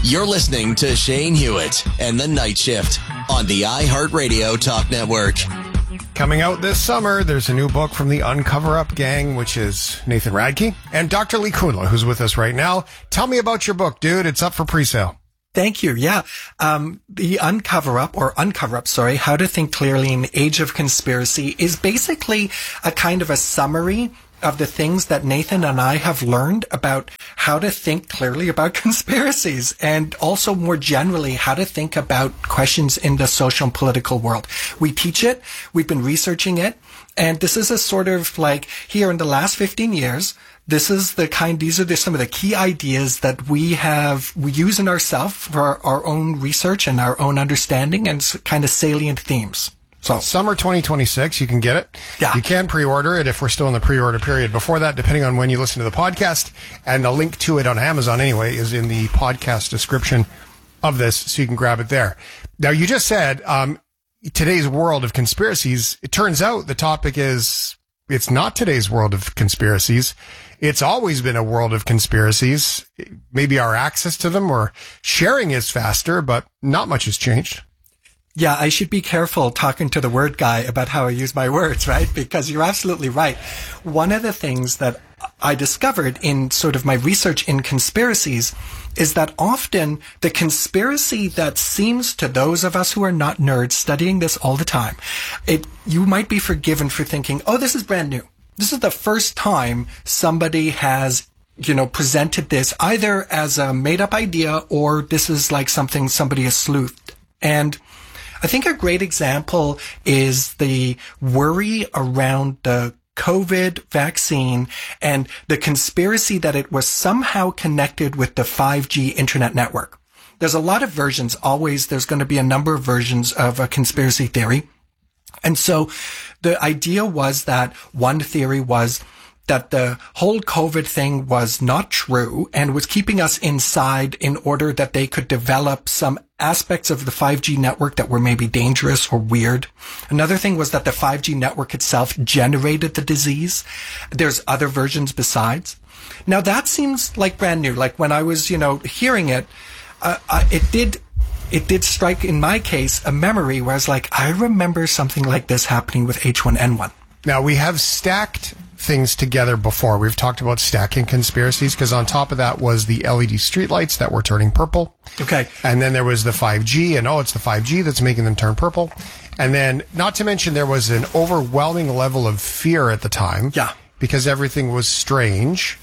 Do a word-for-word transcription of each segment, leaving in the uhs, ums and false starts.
You're listening to Shane Hewitt and The Night Shift on the iHeartRadio Talk Network. Coming out this summer, there's a new book from the Uncover Up gang, which is Nathan Radke and Doctor Lee Kunla, who's with us right now. Tell me about your book, dude. It's up for pre-sale. Thank you. Yeah. Um, the Uncover Up or Uncover Up, sorry, How to Think Clearly in the Age of Conspiracy is basically a kind of a summary of the things that Nathan and I have learned about how to think clearly about conspiracies, and also more generally how to think about questions in the social and political world. We teach it. We've been researching it. And this is a sort of like here in the last fifteen years, this is the kind, these are the, some of the key ideas that we have, we use in ourselves for our, our own research and our own understanding and kind of salient themes. So summer twenty twenty-six, you can get it. Yeah. You can pre-order it if we're still in the pre-order period. Before that, depending on when you listen to the podcast, and the link to it on Amazon anyway is in the podcast description of this, so you can grab it there. Now, you just said um, today's world of conspiracies. It turns out the topic is, it's not today's world of conspiracies. It's always been a world of conspiracies. Maybe our access to them or sharing is faster, but not much has changed. Yeah, I should be careful talking to the word guy about how I use my words, right? Because you're absolutely right. One of the things that I discovered in sort of my research in conspiracies is that often the conspiracy that seems to those of us who are not nerds studying this all the time, it, you might be forgiven for thinking, oh, this is brand new. This is the first time somebody has, you know, presented this either as a made up idea or this is like something somebody has sleuthed. And I think a great example is the worry around the COVID vaccine and the conspiracy that it was somehow connected with the five G internet network. There's a lot of versions. Always there's going to be a number of versions of a conspiracy theory. And so the idea was that one theory was that the whole COVID thing was not true and was keeping us inside in order that they could develop some aspects of the five G network that were maybe dangerous or weird. Another thing was that the five G network itself generated the disease. There's other versions besides. Now that seems like brand new. Like when I was, you know, hearing it, uh, uh, it did, it did strike in my case a memory where I was like, I remember something like this happening with H one N one. Now we have stacked things together before. We've talked about stacking conspiracies because on top of that was the L E D streetlights that were turning purple. Okay. And then there was the five G, and oh, it's the five G that's making them turn purple. And then, not to mention, there was an overwhelming level of fear at the time. Yeah. Because everything was strange.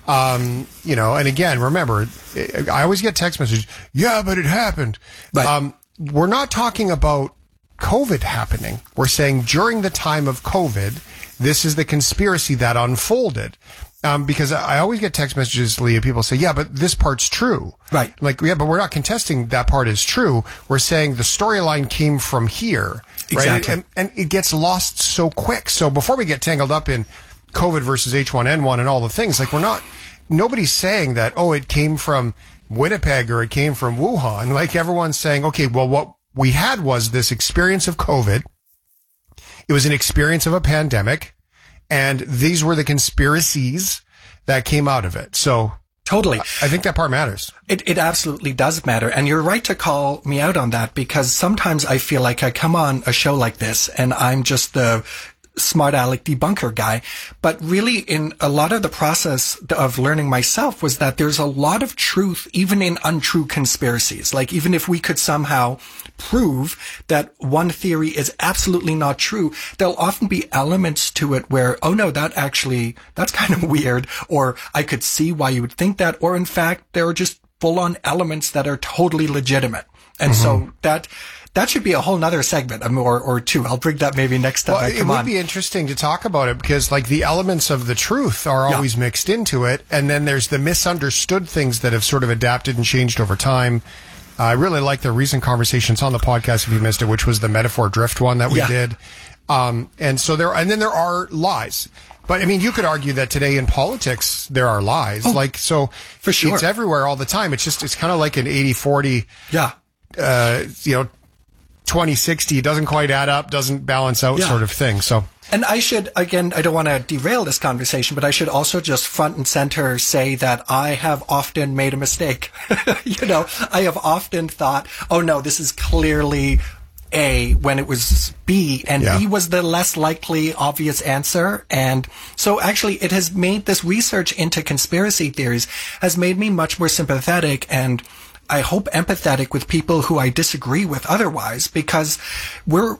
Um, you know, and again, remember, I always get text messages, yeah, but it happened. Right. Um, we're not talking about COVID happening. We're saying during the time of COVID, this is the conspiracy that unfolded. Um, because I always get text messages, Leah, people say, yeah, but this part's true. Right. I'm like, yeah, but we're not contesting that part is true. We're saying the storyline came from here. Right? Exactly. And, and it gets lost so quick. So before we get tangled up in COVID versus H one N one and all the things, like we're not, nobody's saying that, oh, it came from Winnipeg or it came from Wuhan. Like everyone's saying, okay, well, what we had was this experience of COVID. It was an experience of a pandemic, and these were the conspiracies that came out of it. So totally, I think that part matters. It, it absolutely does matter. And you're right to call me out on that, because sometimes I feel like I come on a show like this and I'm just the smart aleck debunker guy. But really, in a lot of the process of learning myself was that there's a lot of truth even in untrue conspiracies. Like even if we could somehow prove that one theory is absolutely not true, there'll often be elements to it where, oh no, that actually, that's kind of weird, or I could see why you would think that, or in fact, there are just full-on elements that are totally legitimate. And mm-hmm. so that, that should be a whole nother segment or, or two. I'll bring that maybe next time well, I come on. It would be interesting to talk about it because like the elements of the truth are always yeah. mixed into it. And then there's the misunderstood things that have sort of adapted and changed over time. Uh, I really like the recent conversations on the podcast, if you missed it, which was the metaphor drift one that we yeah. did. Um, and so there, and then there are lies. But I mean, you could argue that today in politics, there are lies. Oh, like, so for sure. It's everywhere all the time. It's just, it's kind of like an eighty forty, yeah. uh, you know, twenty sixty, doesn't quite add up, doesn't balance out, Yeah. sort of thing. So, and I should, again, I don't want to derail this conversation, but I should also just front and center say that I have often made a mistake. You know, I have often thought, oh no, this is clearly A when it was B, and Yeah. B was the less likely obvious answer. And so actually it has made this research into conspiracy theories has made me much more sympathetic and I hope empathetic with people who I disagree with otherwise, because we're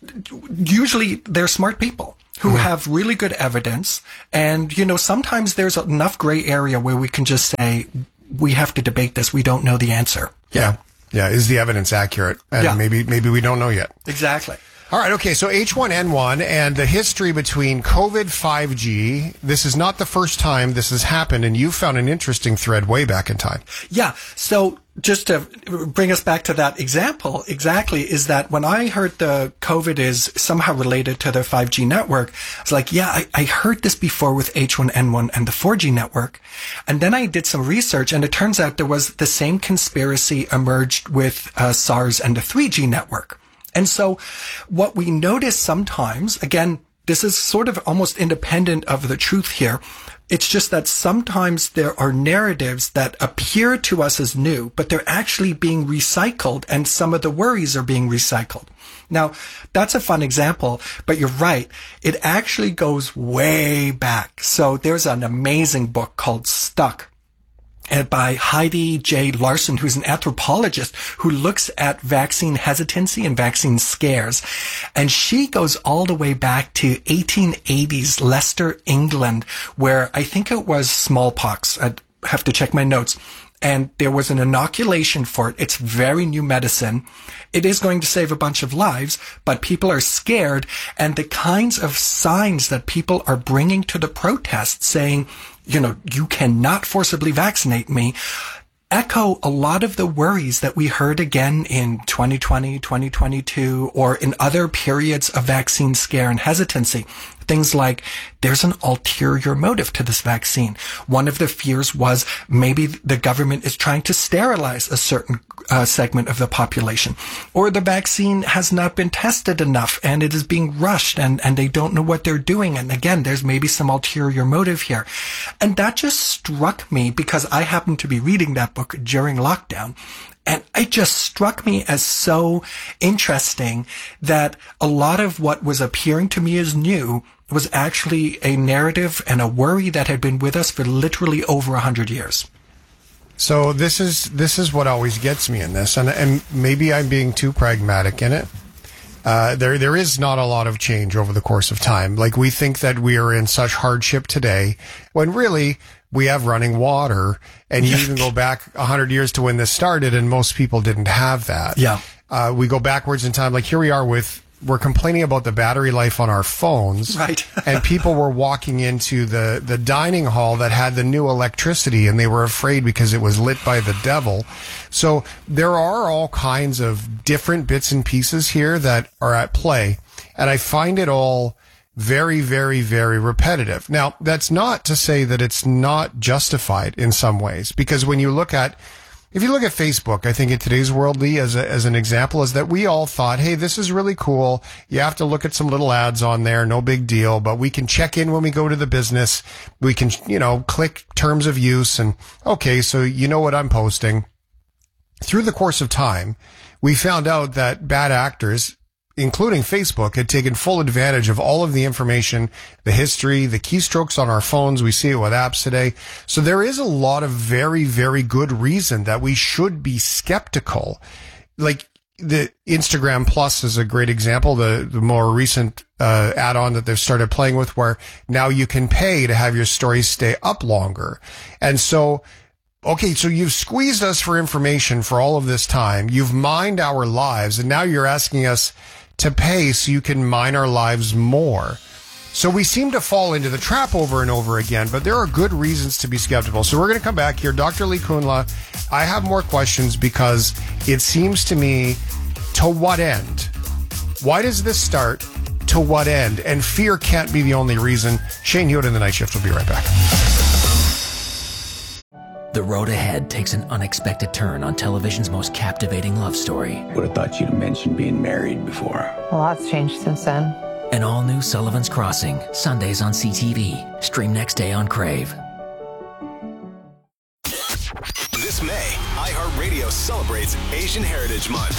usually they're smart people who mm-hmm. have really good evidence. And, you know, sometimes there's enough gray area where we can just say, we have to debate this. We don't know the answer. yeah. Yeah. Is the evidence accurate? And Yeah. maybe, maybe we don't know yet. Exactly. All right. Okay. So H one N one and the history between COVID, five G. This is not the first time this has happened. And you found an interesting thread way back in time. Yeah. So just to bring us back to that example, exactly, is that when I heard the COVID is somehow related to the five G network, I was like, yeah, I, I heard this before with H one N one and the four G network. And then I did some research and it turns out there was the same conspiracy emerged with uh, SARS and the three G network. And so what we notice sometimes, again, this is sort of almost independent of the truth here. It's just that sometimes there are narratives that appear to us as new, but they're actually being recycled and some of the worries are being recycled. Now, that's a fun example, but you're right. It actually goes way back. So there's an amazing book called Stuck. And by Heidi J. Larson, who's an anthropologist who looks at vaccine hesitancy and vaccine scares. And she goes all the way back to eighteen eighties Leicester, England, where I think it was smallpox. I'd have to check my notes. And there was an inoculation for it. It's very new medicine. It is going to save a bunch of lives, but people are scared. And the kinds of signs that people are bringing to the protest saying, you know, you cannot forcibly vaccinate me, echo a lot of the worries that we heard again in twenty twenty, twenty twenty-two, or in other periods of vaccine scare and hesitancy. Things like, there's an ulterior motive to this vaccine. One of the fears was maybe the government is trying to sterilize a certain uh, segment of the population. Or the vaccine has not been tested enough and it is being rushed and, and they don't know what they're doing. And again, there's maybe some ulterior motive here. And that just struck me because I happened to be reading that book during lockdown. And it just struck me as so interesting that a lot of what was appearing to me as new was actually a narrative and a worry that had been with us for literally over a hundred years. So this is this is what always gets me in this, and and maybe I'm being too pragmatic in it. Uh, there there is not a lot of change over the course of time. Like, we think that we are in such hardship today, when really we have running water, and you even go back a hundred years to when this started, and most people didn't have that. Yeah. Uh, we go backwards in time. Like, here we are with, we're complaining about the battery life on our phones. Right. And people were walking into the, the dining hall that had the new electricity, and they were afraid because it was lit by the devil. So there are all kinds of different bits and pieces here that are at play. And I find it all very, very, very repetitive. Now, that's not to say that it's not justified in some ways, because when you look at, if you look at Facebook, I think in today's world, Lee, as a, as an example, is that we all thought, hey, this is really cool. You have to look at some little ads on there. No big deal, but we can check in when we go to the business. We can, you know, click terms of use and, okay, so you know what I'm posting. Through the course of time, we found out that bad actors, including Facebook, had taken full advantage of all of the information, the history, the keystrokes on our phones. We see it with apps today. So there is a lot of very, very good reason that we should be skeptical. Like, the Instagram Plus is a great example, the, the more recent uh, add-on that they've started playing with, where now you can pay to have your stories stay up longer. And so, okay, so you've squeezed us for information for all of this time. You've mined our lives, and now you're asking us to pay so you can mine our lives more. So we seem to fall into the trap over and over again, but there are good reasons to be skeptical. So we're going to come back here. Doctor Lee Kunla, I have more questions because it seems to me, to what end? Why does this start? To what end? And fear can't be the only reason. Shane Hewitt in the Night Shift will be right back. The road ahead takes an unexpected turn on television's most captivating love story. Would have thought you'd have mentioned being married before. A lot's changed since then. An all-new Sullivan's Crossing, Sundays on C T V. Stream next day on Crave. This May, iHeartRadio celebrates Asian Heritage Month.